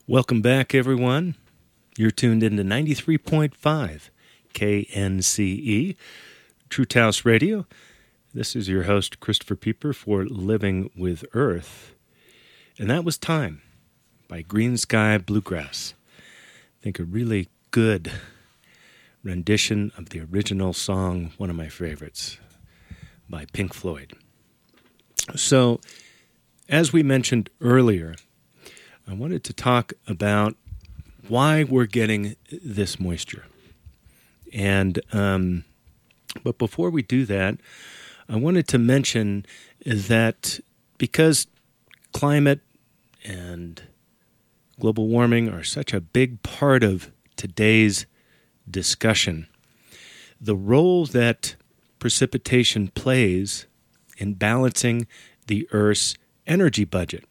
Welcome back, everyone. You're tuned into 93.5 KNCE, Truth House Radio. This is your host, Christopher Pieper, for Living with Earth. And that was Time by Green Sky Bluegrass. I think a really good rendition of the original song, one of my favorites, by Pink Floyd. So, as we mentioned earlier, I wanted to talk about why we're getting this moisture. And but before we do that, I wanted to mention that because climate and global warming are such a big part of today's discussion, the role that precipitation plays in balancing the Earth's energy budget.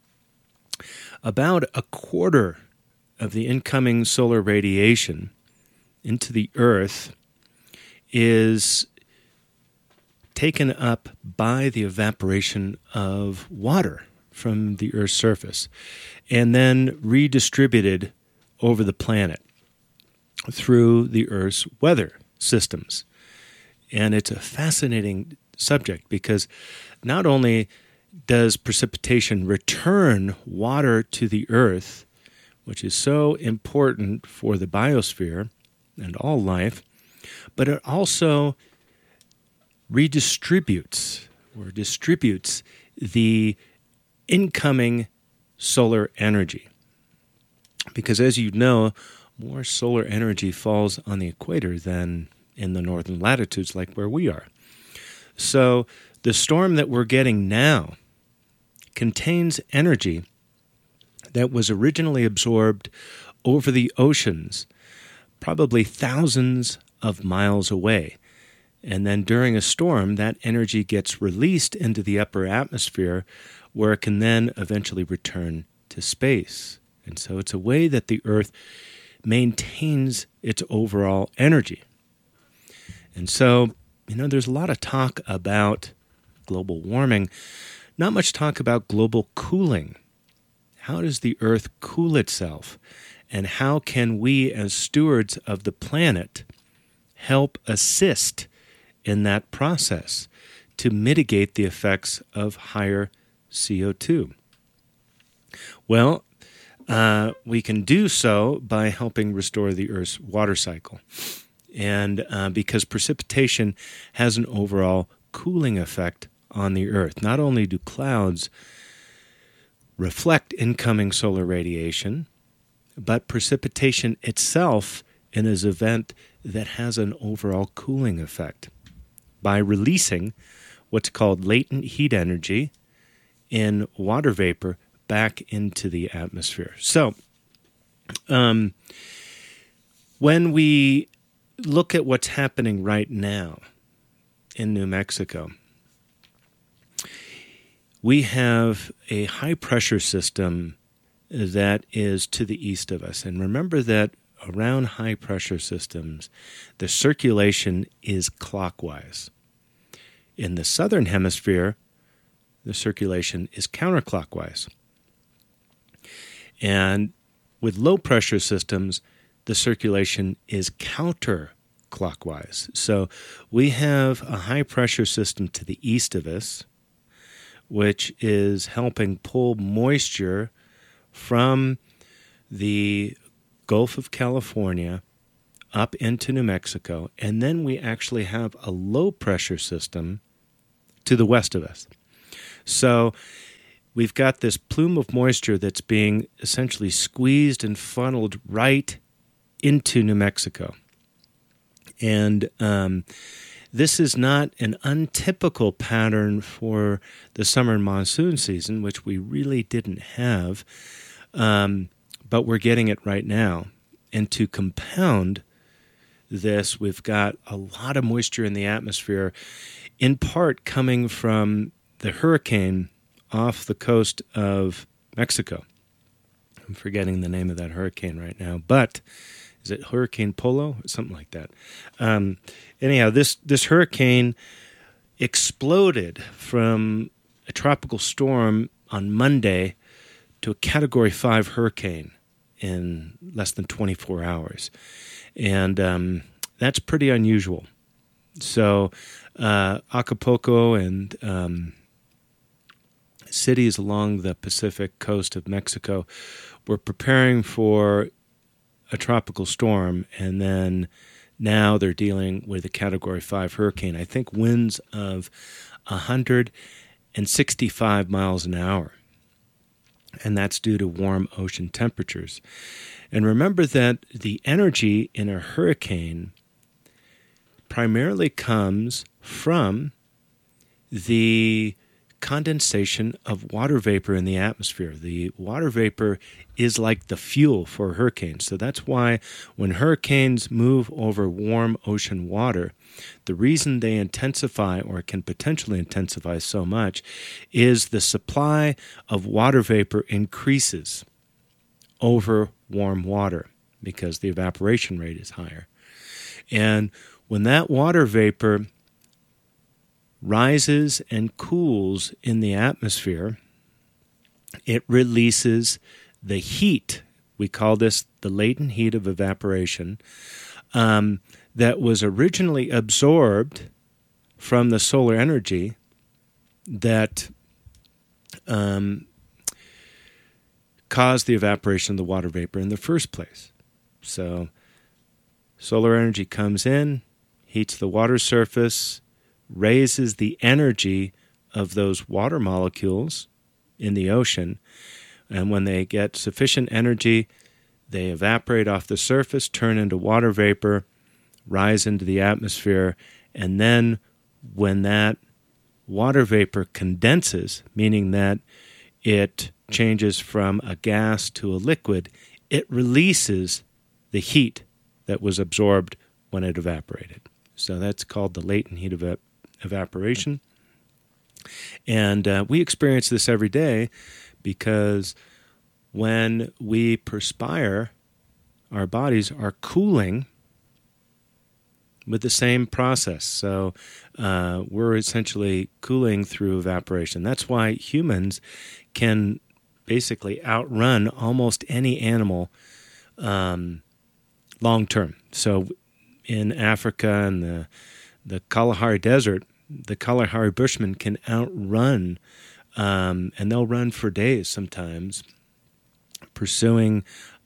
About a quarter of the incoming solar radiation into the Earth is taken up by the evaporation of water from the Earth's surface and then redistributed over the planet through the Earth's weather systems. And it's a fascinating subject because not only does precipitation return water to the Earth, which is so important for the biosphere and all life, but it also redistributes or distributes the incoming solar energy. Because as you know, more solar energy falls on the equator than in the northern latitudes like where we are. So the storm that we're getting now contains energy that was originally absorbed over the oceans, probably thousands of miles away. And then during a storm, that energy gets released into the upper atmosphere where it can then eventually return to space. And so it's a way that the Earth maintains its overall energy. And so, there's a lot of talk about global warming, not much talk about global cooling. How does the Earth cool itself? And how can we, as stewards of the planet, help assist in that process to mitigate the effects of higher CO2? Well, we can do so by helping restore the Earth's water cycle. And because precipitation has an overall cooling effect on the Earth. Not only do clouds reflect incoming solar radiation, but precipitation itself is an event that has an overall cooling effect by releasing what's called latent heat energy in water vapor back into the atmosphere. So, when we look at what's happening right now in New Mexico, we have a high-pressure system that is to the east of us. And remember that around high-pressure systems, the circulation is clockwise. In the southern hemisphere, the circulation is counterclockwise. And with low-pressure systems, the circulation is counterclockwise. So we have a high-pressure system to the east of us, which is helping pull moisture from the Gulf of California up into New Mexico. And then we actually have a low-pressure system to the west of us. So we've got this plume of moisture that's being essentially squeezed and funneled right into New Mexico. And this is not an untypical pattern for the summer monsoon season, which we really didn't have, but we're getting it right now. And to compound this, we've got a lot of moisture in the atmosphere, in part coming from the hurricane off the coast of Mexico. I'm forgetting the name of that hurricane right now, but is it Hurricane Polo? Something like that. Anyhow, this hurricane exploded from a tropical storm on Monday to a Category 5 hurricane in less than 24 hours. And that's pretty unusual. So Acapulco and cities along the Pacific coast of Mexico were preparing for a tropical storm, and then now they're dealing with a Category 5 hurricane. I think winds of 165 miles an hour, and that's due to warm ocean temperatures. And remember that the energy in a hurricane primarily comes from the condensation of water vapor in the atmosphere. The water vapor is like the fuel for hurricanes. So that's why when hurricanes move over warm ocean water, the reason they intensify or can potentially intensify so much is the supply of water vapor increases over warm water because the evaporation rate is higher. And when that water vapor rises and cools in the atmosphere, it releases the heat. We call this the latent heat of evaporation that was originally absorbed from the solar energy that caused the evaporation of the water vapor in the first place. So solar energy comes in, heats the water surface, raises the energy of those water molecules in the ocean, and when they get sufficient energy, they evaporate off the surface, turn into water vapor, rise into the atmosphere, and then when that water vapor condenses, meaning that it changes from a gas to a liquid, it releases the heat that was absorbed when it evaporated. So that's called the latent heat of evaporation. And we experience this every day because when we perspire, our bodies are cooling with the same process. So we're essentially cooling through evaporation. That's why humans can basically outrun almost any animal long term. So in Africa and the Kalahari Desert, the Kalahari Bushmen can outrun, and they'll run for days sometimes, pursuing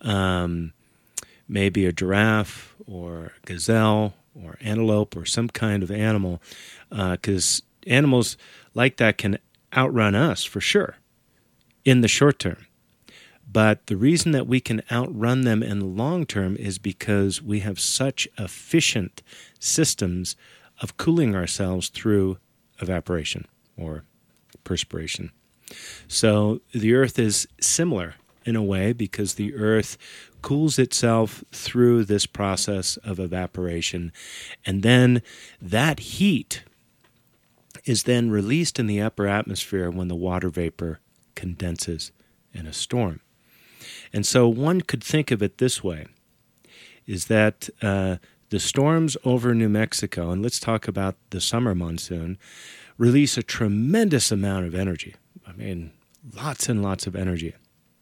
maybe a giraffe or a gazelle or antelope or some kind of animal, because animals like that can outrun us for sure in the short term. But the reason that we can outrun them in the long term is because we have such efficient systems of cooling ourselves through evaporation or perspiration. So the Earth is similar in a way because the Earth cools itself through this process of evaporation, and then that heat is then released in the upper atmosphere when the water vapor condenses in a storm. And so one could think of it this way, is that the storms over New Mexico, and let's talk about the summer monsoon, release a tremendous amount of energy. I mean, lots and lots of energy.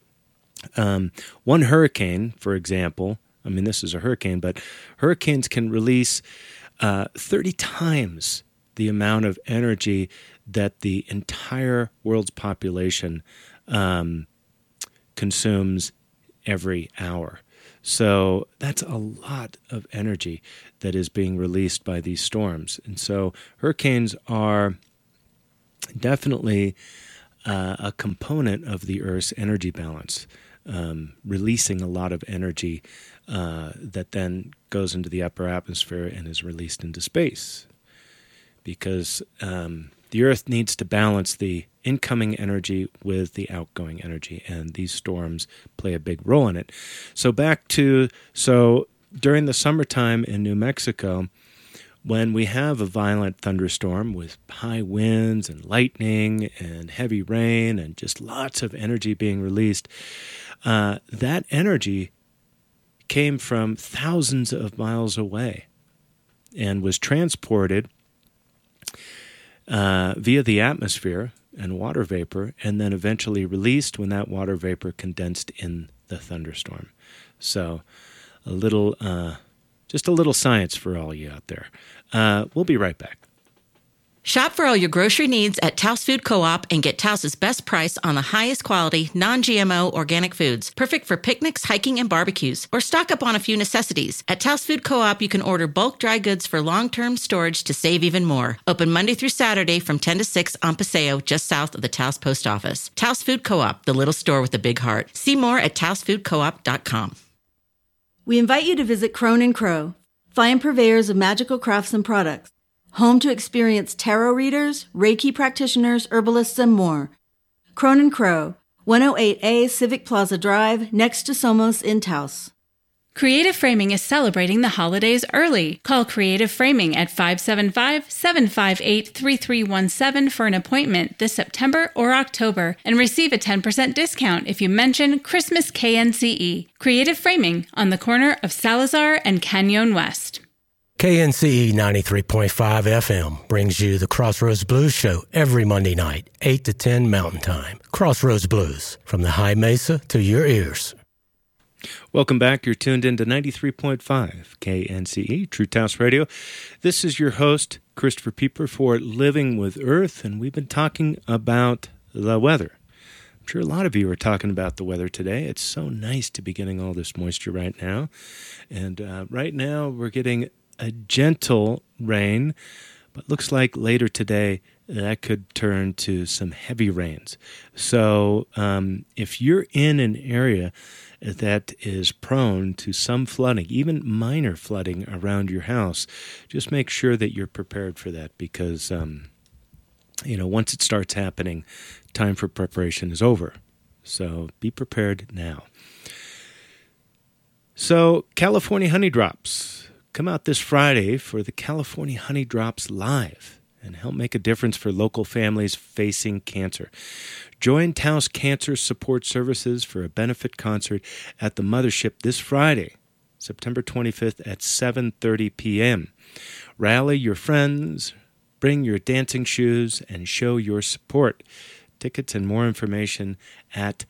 One hurricane, for example, I mean, this is a hurricane, but hurricanes can release 30 times the amount of energy that the entire world's population consumes every hour. So that's a lot of energy that is being released by these storms. And so hurricanes are definitely a component of the Earth's energy balance, releasing a lot of energy that then goes into the upper atmosphere and is released into space. Because the Earth needs to balance the incoming energy with the outgoing energy, and these storms play a big role in it. So during the summertime in New Mexico, when we have a violent thunderstorm with high winds and lightning and heavy rain and just lots of energy being released, that energy came from thousands of miles away and was transported via the atmosphere and water vapor, and then eventually released when that water vapor condensed in the thunderstorm. So just a little science for all you out there. We'll be right back. Shop for all your grocery needs at Taos Food Co-op and get Taos's best price on the highest quality, non-GMO organic foods, perfect for picnics, hiking, and barbecues. Or stock up on a few necessities. At Taos Food Co-op, you can order bulk dry goods for long-term storage to save even more. Open Monday through Saturday from 10 to 6 on Paseo, just south of the Taos Post Office. Taos Food Co-op, the little store with a big heart. See more at taosfoodcoop.com. We invite you to visit Crone & Crow, fine purveyors of magical crafts and products. Home to experienced tarot readers, Reiki practitioners, herbalists, and more. Crone & Crow, 108A Civic Plaza Drive, next to Somos in Taos. Creative Framing is celebrating the holidays early. Call Creative Framing at 575-758-3317 for an appointment this September or October and receive a 10% discount if you mention Christmas KNCE. Creative Framing on the corner of Salazar and Canyon West. KNCE 93.5 FM brings you the Crossroads Blues Show every Monday night, 8 to 10 Mountain Time. Crossroads Blues, from the high mesa to your ears. Welcome back. You're tuned in to 93.5 KNCE, True Taos Radio. This is your host, Christopher Pieper, for Living with Earth, and we've been talking about the weather. I'm sure a lot of you are talking about the weather today. It's so nice to be getting all this moisture right now. And right now we're getting a gentle rain, but looks like later today that could turn to some heavy rains. So if you're in an area that is prone to some flooding, even minor flooding around your house, just make sure that you're prepared for that because, once it starts happening, time for preparation is over. So be prepared now. So California Honey Drops. Come out this Friday for the California Honey Drops Live and help make a difference for local families facing cancer. Join Taos Cancer Support Services for a benefit concert at the Mothership this Friday, September 25th at 7:30 p.m. Rally your friends, bring your dancing shoes, and show your support. Tickets and more information at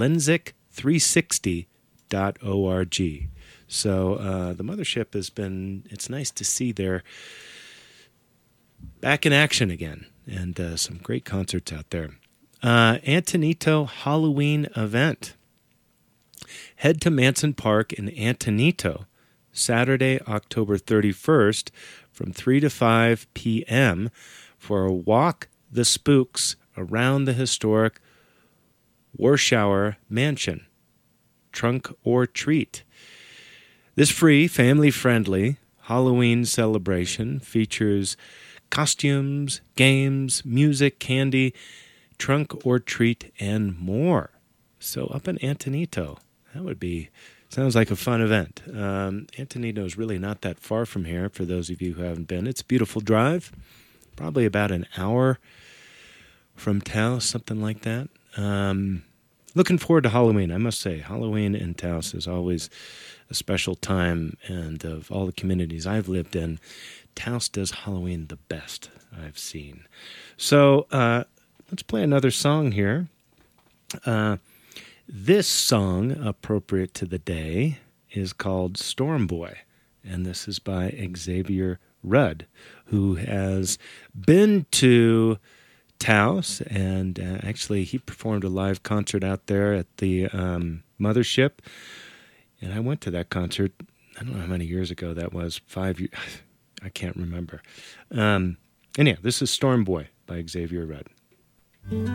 lensic360.org. So the Mothership it's nice to see they're back in action again, and some great concerts out there. Antonito Halloween event. Head to Manson Park in Antonito, Saturday, October 31st, from 3 to 5 p.m. for a Walk the Spooks around the historic Warschauer Mansion. Trunk or treat. This free, family-friendly Halloween celebration features costumes, games, music, candy, trunk or treat, and more. So up in Antonito, sounds like a fun event. Antonito is really not that far from here for those of you who haven't been. It's a beautiful drive, probably about an hour from Taos, something like that. Looking forward to Halloween. I must say, Halloween in Taos is always a special time, and of all the communities I've lived in, Taos does Halloween the best I've seen. So let's play another song here. This song, appropriate to the day, is called Storm Boy, and this is by Xavier Rudd, who has been to Taos, and actually he performed a live concert out there at the Mothership, and I went to that concert. I don't know how many years ago that was, 5 years, I can't remember. Anyhow, this is Storm Boy by Xavier Rudd.